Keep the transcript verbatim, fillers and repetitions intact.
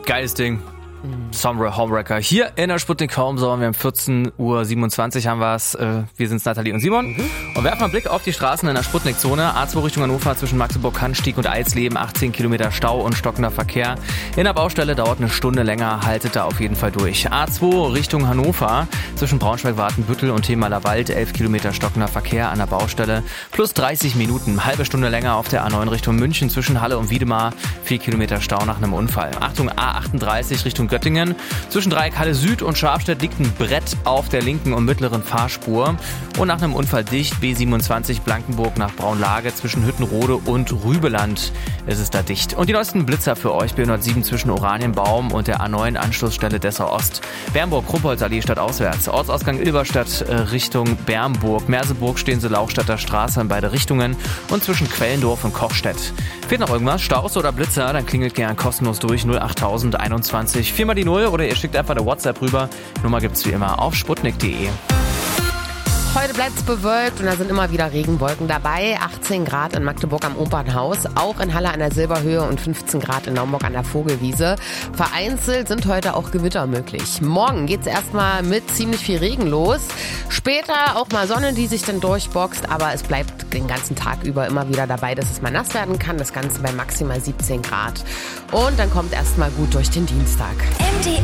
Geiles Ding. Somewhere Homewrecker. Hier in der Sputnik Home Zone. Wir haben vierzehn Uhr siebenundzwanzig haben wir es. Wir sind's, Nathalie und Simon. Mhm. Und werfen mal einen Blick auf die Straßen in der Sputnik-Zone. A zwei Richtung Hannover zwischen Magdeburg, Cannstatt und Eisleben. achtzehn Kilometer Stau und stockender Verkehr. In der Baustelle dauert eine Stunde länger. Haltet da auf jeden Fall durch. A zwei Richtung Hannover zwischen Braunschweig-Wartenbüttel und Themalerwald. elf Kilometer stockender Verkehr an der Baustelle. Plus dreißig Minuten. Halbe Stunde länger auf der A neun Richtung München zwischen Halle und Wiedemar. vier Kilometer Stau nach einem Unfall. Achtung, A achtunddreißig Richtung Göttingen. Zwischen Dreieck Halle Süd und Scharfstedt liegt ein Brett auf der linken und mittleren Fahrspur. Und nach einem Unfall dicht. B siebenundzwanzig Blankenburg nach Braunlage zwischen Hüttenrode und Rübeland ist es da dicht. Und die neuesten Blitzer für euch. B hundertsieben zwischen Oranienbaum und der A neun Anschlussstelle Dessau Ost. Bernburg, Kruppholzallee stadtauswärts. Ortsausgang Ilberstadt äh, Richtung Bernburg. Merseburg stehen sie Lauchstadter Straße in beide Richtungen. Und zwischen Quellendorf und Kochstedt. Fehlt noch irgendwas? Staus oder Blitzer? Dann klingelt gern kostenlos durch null acht null eins eins viermal die null oder ihr schickt einfach eine WhatsApp rüber. Nummer gibt's wie immer auf sputnik punkt de. Heute bleibt es bewölkt und da sind immer wieder Regenwolken dabei. achtzehn Grad in Magdeburg am Opernhaus, auch in Halle an der Silberhöhe und fünfzehn Grad in Naumburg an der Vogelwiese. Vereinzelt sind heute auch Gewitter möglich. Morgen geht's erstmal mit ziemlich viel Regen los. Später auch mal Sonne, die sich dann durchboxt, aber es bleibt den ganzen Tag über immer wieder dabei, dass es mal nass werden kann. Das Ganze bei maximal siebzehn Grad. Und dann kommt erstmal gut durch den Dienstag. M D